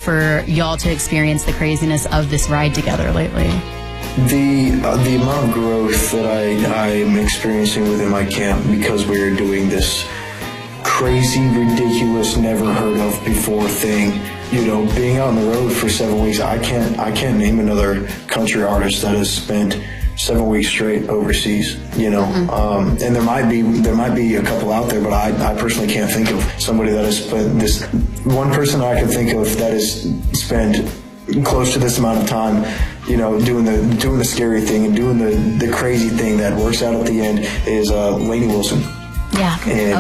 for y'all to experience the craziness of this ride together lately? The amount of growth that I'm experiencing within my camp because we are doing this crazy, ridiculous, never heard of before thing. You know, being out on the road for 7 weeks, I can't name another country artist that has spent 7 weeks straight overseas, you know. And there might be a couple out there, but I personally can't think of somebody that has spent this. One person I can think of that has spent close to this amount of time, you know, doing the scary thing and doing the crazy thing that works out at the end is Lainey Wilson. Yeah.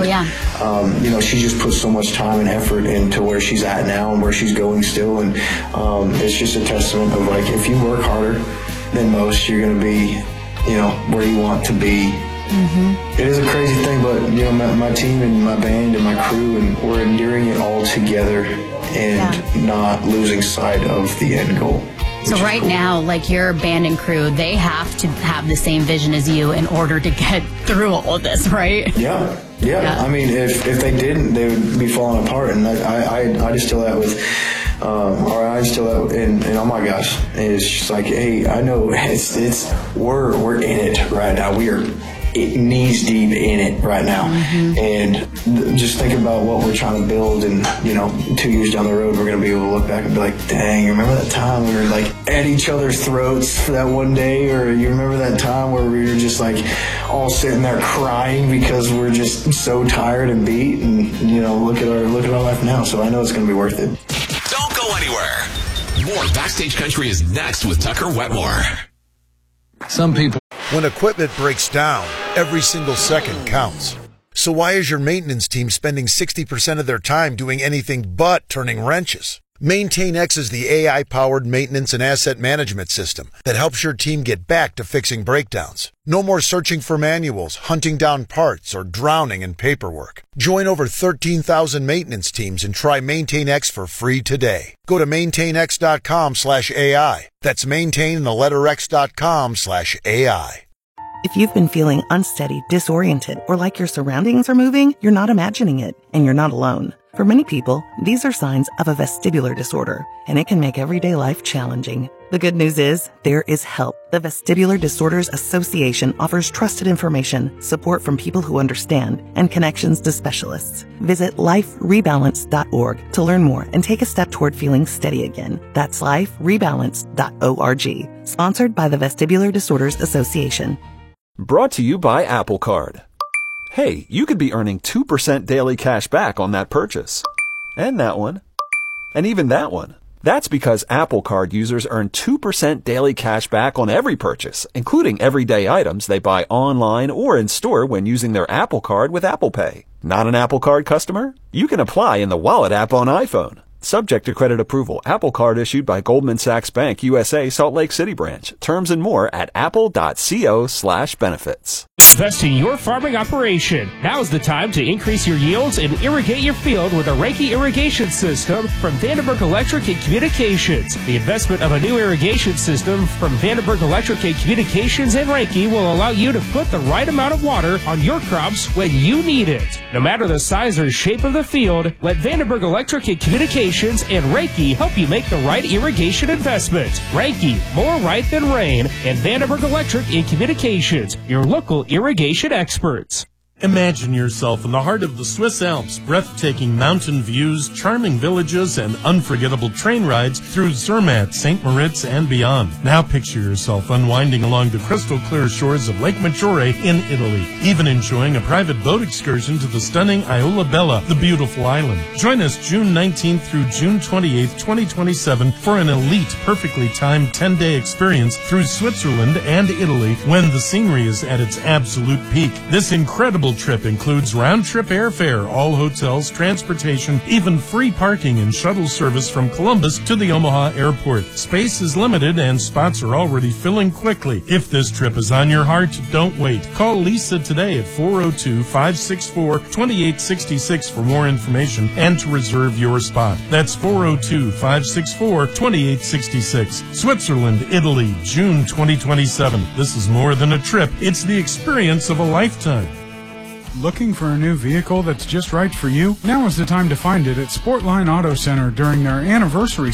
And, you know, she just puts so much time and effort into where she's at now and where she's going still. And it's just a testament of, like, if you work harder than most, you're going to be, you know, where you want to be. It is a crazy thing, but, you know, my team and my band and my crew, and we're enduring it all together and not losing sight of the end goal. So right now, like, your band and crew, they have to have the same vision as you in order to get through all of this, right? Yeah. I mean, if they didn't, they would be falling apart. And I distill that with, or I distill that in oh my gosh, it's just like, hey, I know we're in it right now. We are knees deep in it right now. And just think about what we're trying to build, and, you know, 2 years down the road, we're going to be able to look back and be like, dang, remember that time we were, like, at each other's throats for that one day? Or you remember that time where we were just, like, all sitting there crying because we're just so tired and beat? And, you know, look at our life now. So I know it's going to be worth it. Don't go anywhere. More Backstage Country is next with Tucker Wetmore. Some people. When equipment breaks down, every single second counts. So why is your maintenance team spending 60% of their time doing anything but turning wrenches? MaintainX is the AI-powered maintenance and asset management system that helps your team get back to fixing breakdowns. No more searching for manuals, hunting down parts, or drowning in paperwork. Join over 13,000 maintenance teams and try MaintainX for free today. Go to maintainx.com/AI. That's maintain the letter x.com/AI. If you've been feeling unsteady, disoriented, or like your surroundings are moving, you're not imagining it, and you're not alone. For many people, these are signs of a vestibular disorder, and it can make everyday life challenging. The good news is, there is help. The Vestibular Disorders Association offers trusted information, support from people who understand, and connections to specialists. Visit liferebalance.org to learn more and take a step toward feeling steady again. That's liferebalance.org. Sponsored by the Vestibular Disorders Association. Brought to you by Apple Card. Hey, you could be earning 2% daily cash back on that purchase. And that one. And even that one. That's because Apple Card users earn 2% daily cash back on every purchase, including everyday items they buy online or in store when using their Apple Card with Apple Pay. Not an Apple Card customer? You can apply in the Wallet app on iPhone. Subject to credit approval. Apple Card issued by Goldman Sachs Bank USA, Salt Lake City branch. Terms and more at apple.co/benefits. Invest in your farming operation. Now's the time to increase your yields and irrigate your field with a Reiki irrigation system from Vandenberg Electric and Communications. The investment of a new irrigation system from Vandenberg Electric and Communications and Reiki will allow you to put the right amount of water on your crops when you need it. No matter the size or shape of the field, let Vandenberg Electric and Communications and Reiki help you make the right irrigation investment. Reiki, more right than rain, and Vandenberg Electric and Communications, your local irrigation experts. Imagine yourself in the heart of the Swiss Alps, breathtaking mountain views, charming villages, and unforgettable train rides through Zermatt, St. Moritz, and beyond. Now picture yourself unwinding along the crystal clear shores of Lake Maggiore in Italy, even enjoying a private boat excursion to the stunning Isola Bella, the beautiful island. Join us June 19th through June 28th, 2027 for an elite, perfectly timed 10-day experience through Switzerland and Italy when the scenery is at its absolute peak. This incredible trip includes round-trip airfare, all hotels, transportation, even free parking and shuttle service from Columbus to the Omaha airport. Space is limited and spots are already filling quickly. If this trip is on your heart, don't wait. Call Lisa today at 402-564-2866 for more information and to reserve your spot. That's 402-564-2866. Switzerland, Italy, June 2027. This is more than a trip. It's the experience of a lifetime. Looking for a new vehicle that's just right for you? Now is the time to find it at Sportline Auto Center during their anniversary